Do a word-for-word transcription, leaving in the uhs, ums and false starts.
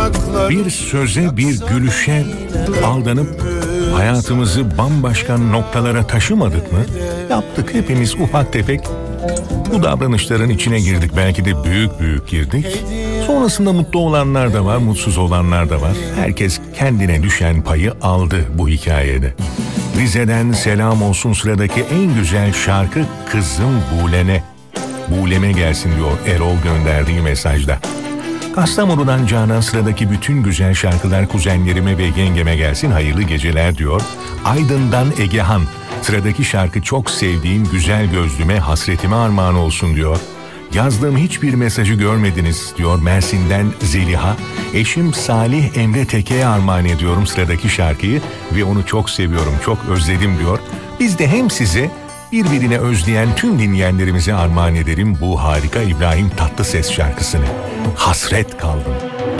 Bir söze, bir gülüşe aldanıp hayatımızı bambaşka noktalara taşımadık mı? Yaptık hepimiz ufak tefek. Bu davranışların içine girdik, belki de büyük büyük girdik. Sonrasında mutlu olanlar da var, mutsuz olanlar da var. Herkes kendine düşen payı aldı bu hikayede. Rize'den selam olsun, sıradaki en güzel şarkı Kızım Bule'ne. Bule'me gelsin diyor Erol gönderdiği mesajda. Kastamonu'dan Canan, sıradaki bütün güzel şarkılar kuzenlerime ve yengeme gelsin, hayırlı geceler diyor. Aydın'dan Egehan, sıradaki şarkı çok sevdiğim güzel gözlüme, hasretime armağan olsun diyor. Yazdığım hiçbir mesajı görmediniz diyor Mersin'den Zeliha. Eşim Salih Emre Teke'ye armağan ediyorum sıradaki şarkıyı ve onu çok seviyorum, çok özledim diyor. Biz de hem size, birbirine özleyen tüm dinleyenlerimize armağan ederim bu harika İbrahim Tatlıses şarkısını. Hasret kaldım.